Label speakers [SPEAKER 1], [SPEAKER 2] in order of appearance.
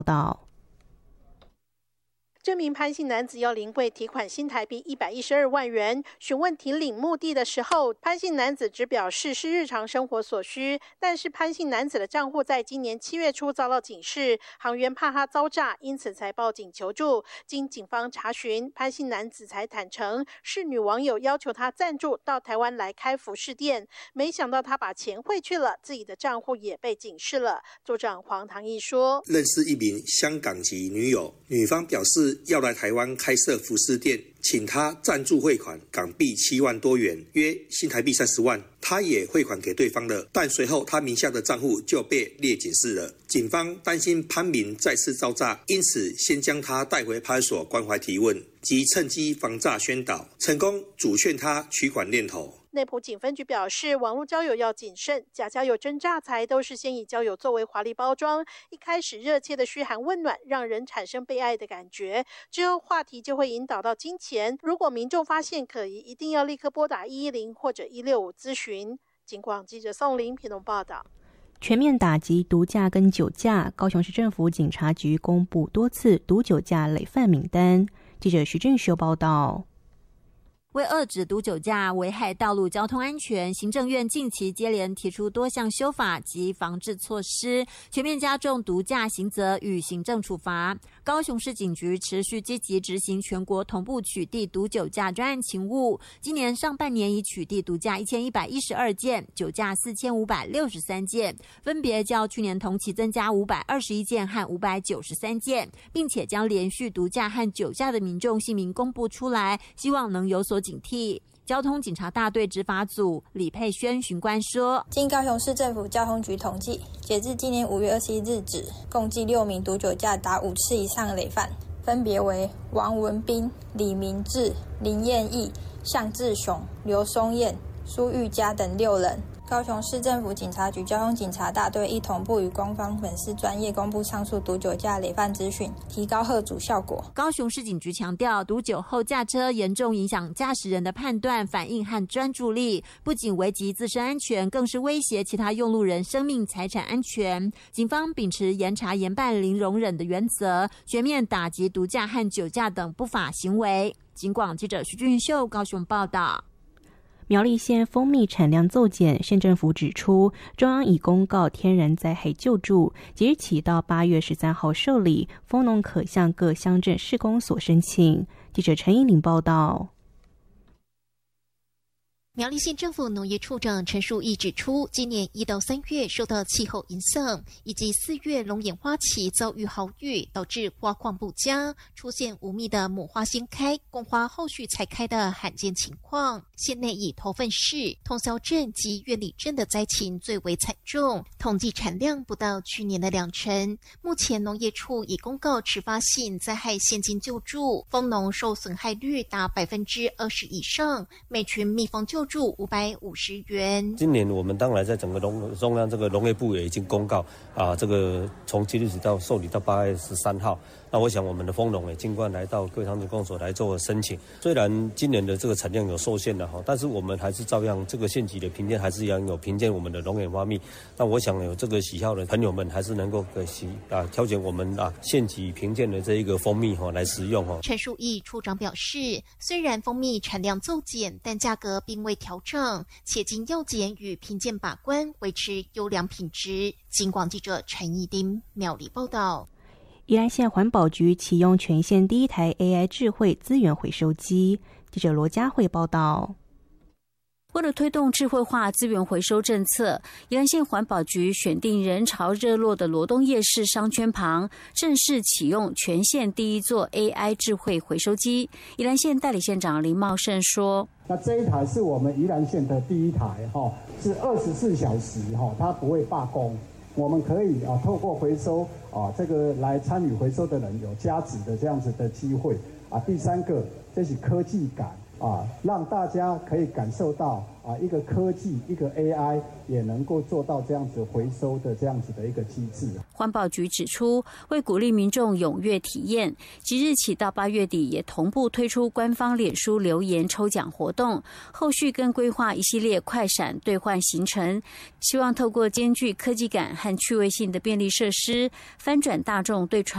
[SPEAKER 1] 道。
[SPEAKER 2] 这名潘姓男子要临柜提款新台币112万元，询问提领目的的时候，潘姓男子只表示是日常生活所需，但是潘姓男子的账户在今年7月初遭到警示，行员怕他遭诈，因此才报警求助。经警方查询，潘姓男子才坦诚是女网友要求他赞助到台湾来开服饰店，没想到他把钱汇去了，自己的账户也被警示了。组长黄唐毅说，
[SPEAKER 3] 认识一名香港籍女友，女方表示要来台湾开设服饰店，请他赞助汇款港币7万多元，约新台币30万。他也汇款给对方了，但随后他名下的账户就被列警示了。警方担心潘明再次遭诈，因此先将他带回派出所关怀提问，及趁机防诈宣导，成功阻劝他取款念头。
[SPEAKER 2] 内埔警分局表示，网络交友要谨慎，假交友真诈财都是先以交友作为华丽包装，一开始热切的嘘寒问暖，让人产生被爱的感觉，之后话题就会引导到金钱。如果民众发现可疑，一定要立刻拨打110或者165咨询。警广记者宋林屏东报道。
[SPEAKER 1] 全面打击毒驾跟酒驾，高雄市政府警察局公布多次毒酒驾累犯名单。记者徐正修报道。
[SPEAKER 4] 为遏止毒酒驾危害道路交通安全，行政院近期接连提出多项修法及防治措施，全面加重毒驾刑责与行政处罚。高雄市警局持续积极执行全国同步取缔毒酒驾专案勤务，今年上半年已取缔毒驾1112件，酒驾4563件，分别较去年同期增加521件和593件，并且将连续毒驾和酒驾的民众姓名公布出来，希望能有所警惕。交通警察大队执法组李佩轩巡官说，
[SPEAKER 5] 经高雄市政府交通局统计，截至今年5月21日止，共计6名毒酒驾达5次以上的累犯，分别为王文斌、李明志、林彦义、向志雄、刘松燕、苏玉佳等6人。高雄市政府警察局交通警察大队亦同步与官方粉丝专页公布上述毒酒驾累犯资讯，提高吓阻效果。
[SPEAKER 4] 高雄市警局强调，毒酒后驾车严重影响驾驶人的判断、反应和专注力，不仅危及自身安全，更是威胁其他用路人生命财产安全。警方秉持严查严办零容忍的原则，全面打击毒驾和酒驾等不法行为。警广记者徐俊秀高雄报道。
[SPEAKER 1] 苗栗县蜂蜜产量骤减，县政府指出，中央已公告天然灾害救助，即日起到8月13号受理，蜂农可向各乡镇市公所申请。记者陈依玲报道。
[SPEAKER 6] 苗栗县政府农业处长陈树义指出，今年1到3月受到气候影响，以及4月龙眼花期遭遇豪雨，导致花况不佳，出现无蜜的母花先开，公花后续才开的罕见情况。县内以头份市、通霄镇及苑里镇的灾情最为惨重，统计产量不到去年的20%。目前农业处已公告迟发性灾害现金救助，蜂农受损害率达20%以上，每群蜜蜂救助550元。
[SPEAKER 7] 今年我们当然在整个中央这个农业部也已经公告这个从即日起到受理到8月13号。那我想我们的蜂农也尽管来到各乡镇公所来做申请。虽然今年的这个产量有受限了但是我们还是照样这个县级的评鉴还是一样有评鉴我们的龙眼花蜜。那我想有这个喜好的朋友们还是能够挑选我们县级评鉴的这一个蜂蜜来食用
[SPEAKER 6] 陈树义处长表示，虽然蜂蜜产量骤减，但价格并未调整，且经药检与评鉴把关，维持优良品质。警广记者陈义丁苗栗报道。
[SPEAKER 1] 宜兰县环保局启用全县第一台 AI 智慧资源回收机。记者罗佳慧报道。
[SPEAKER 8] 为了推动智慧化资源回收政策，宜兰县环保局选定人潮热络的罗东夜市商圈旁，正式启用全县第一座 AI 智慧回收机。宜兰县代理县长林茂胜说：“
[SPEAKER 9] 那这一台是我们宜兰县的第一台，是24小时，它不会罢工。我们可以透过回收这个来参与回收的人有价值的这样子的机会第三个，这是科技感让大家可以感受到一个科技一个 AI 也能够做到这样子回收的这样子的一个机制。”
[SPEAKER 8] 环保局指出，为鼓励民众踊跃体验，即日起到8月底也同步推出官方脸书留言抽奖活动，后续更规划一系列快闪兑换行程，希望透过兼具科技感和趣味性的便利设施，翻转大众对传